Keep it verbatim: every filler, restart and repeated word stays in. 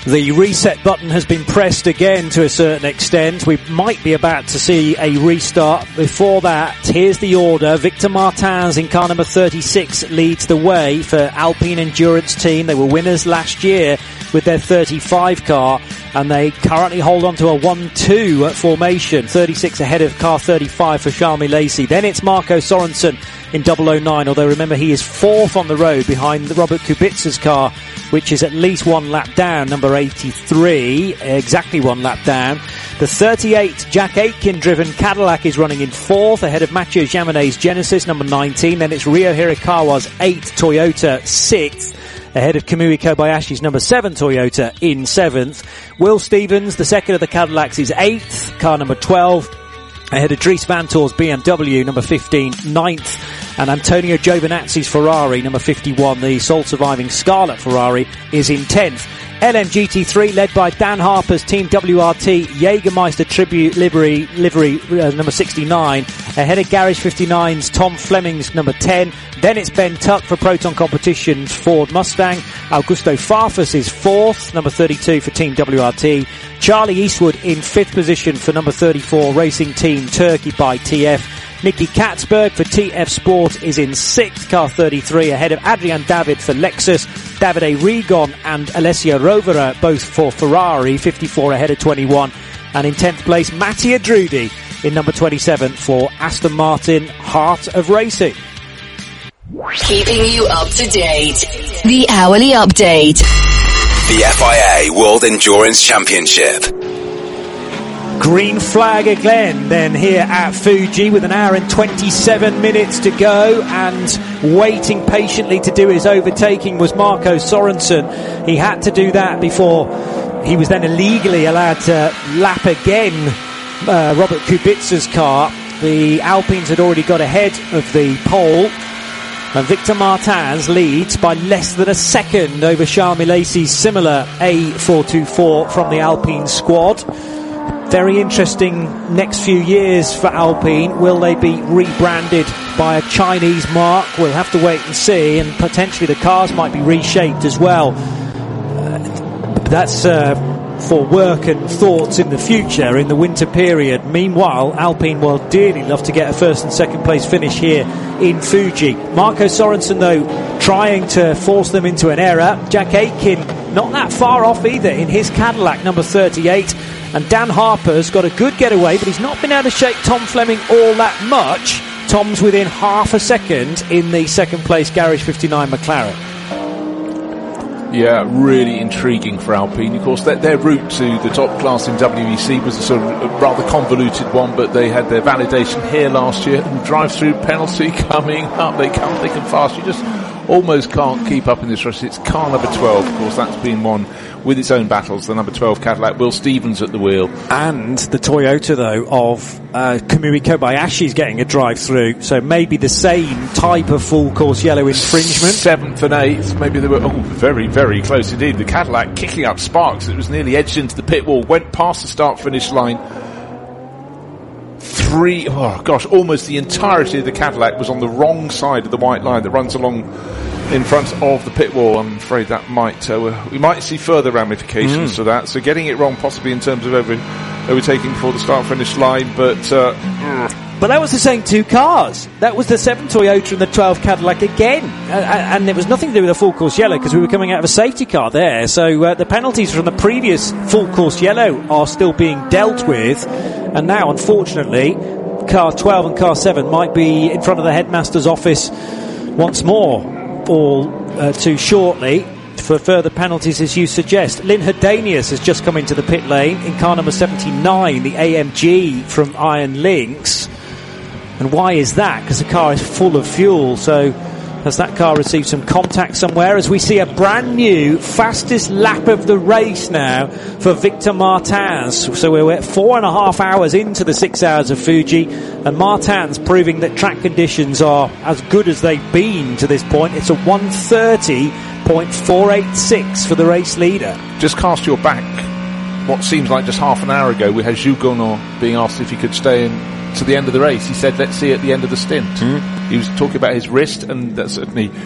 The reset button has been pressed again to a certain extent. We might be about to see a restart. Before that, here's the order. Victor Martins in car number thirty-six leads the way for Alpine Endurance Team. They were winners last year with their thirty-five car, and they currently hold on to a one two formation. thirty-six ahead of car thirty-five for Charles Lacey. Then it's Marco Sorensen in double oh nine, although remember he is fourth on the road behind Robert Kubica's car, which is at least one lap down, number eighty-three, exactly one lap down. The thirty-eight Jack Aitken driven Cadillac is running in fourth, ahead of Mathieu Jamonet's Genesis, number nineteen. Then it's Ryo Hirakawa's eighth, Toyota sixth, ahead of Kamui Kobayashi's number seven Toyota in seventh. Will Stevens, the second of the Cadillacs, is eighth, car number twelve, ahead of Dries Vanthoor's B M W, number fifteen, ninth. And Antonio Giovinazzi's Ferrari, number fifty-one, the sole surviving Scarlet Ferrari, is in tenth. L M G T three, led by Dan Harper's Team W R T Jägermeister Tribute livery, livery uh, number sixty-nine, ahead of Garage fifty-nine's Tom Fleming's number ten. Then it's Ben Tuck for Proton Competition's Ford Mustang. Augusto Farfus is fourth, number thirty-two for Team W R T. Charlie Eastwood in fifth position for number thirty-four Racing Team Turkey by T F. Nicky Katzberg for T F Sport is in sixth, car thirty-three, ahead of Adrian David for Lexus, Davide Rigon and Alessio Rovera, both for Ferrari, fifty-four ahead of twenty-one. And in tenth place, Mattia Drudi in number twenty-seven for Aston Martin, Heart of Racing. Keeping you up to date. The Hourly Update. The F I A World Endurance Championship. Green flag again then here at Fuji with an hour and twenty-seven minutes to go, and waiting patiently to do his overtaking was Marco Sorensen. He had to do that before he was then illegally allowed to lap again uh, Robert Kubica's car. The Alpines had already got ahead of the pole, and Victor Martins leads by less than a second over Charles Lacey's similar A four twenty-four from the Alpine squad. Very interesting next few years for Alpine. Will they be rebranded by a Chinese mark? We'll have to wait and see, and potentially the cars might be reshaped as well. Uh, that's uh, for work and thoughts in the future, in the winter period. Meanwhile, Alpine will dearly love to get a first and second place finish here in Fuji. Marco Sorensen, though, trying to force them into an error. Jack Aitken not that far off either in his Cadillac, number thirty-eight. And Dan Harper's got a good getaway, but he's not been able to shake Tom Fleming all that much. Tom's within half a second in the second place Garage fifty-nine McLaren. Yeah, really intriguing for Alpine. Of course, their, their route to the top class in W E C was a sort of a rather convoluted one, but they had their validation here last year, and drive-through penalty coming up. They come thick and fast. You just almost can't keep up in this race. It's car number twelve, of course, that's been one with its own battles, the number twelve Cadillac, Will Stevens at the wheel. And the Toyota, though, of uh, Kamui Kobayashi's getting a drive-through, so maybe the same type of full-course yellow infringement. Seventh and eighth, maybe they were, oh, very, very close indeed. The Cadillac kicking up sparks. It was nearly edged into the pit wall, went past the start-finish line. Three, oh gosh, almost the entirety of the Cadillac was on the wrong side of the white line that runs along in front of the pit wall. I'm afraid that might, uh, we might see further ramifications mm. to that. So getting it wrong possibly in terms of over, overtaking before the start-finish line, but... Uh, But that was the same two cars. That was the seven Toyota and the twelve Cadillac again. Uh, and it was nothing to do with a full course yellow because we were coming out of a safety car there. So uh, the penalties from the previous full course yellow are still being dealt with. And now, unfortunately, car twelve and car seven might be in front of the headmaster's office once more, all uh, too shortly, for further penalties, as you suggest. Lynn Herdanius has just come into the pit lane in car number seventy-nine, the A M G from Iron Lynx. And why is that? Because the car is full of fuel. So has that car received some contact somewhere? As we see a brand new fastest lap of the race now for Victor Martins. So we're four and a half hours into the six hours of Fuji, and Martins proving that track conditions are as good as they've been to this point. It's a one thirty point four eight six for the race leader. Just cast your back what seems like just half an hour ago. We had Jules Gounod being asked if he could stay in to the end of the race. He said, let's see at the end of the stint. Mm. He was talking about his wrist, and that certainly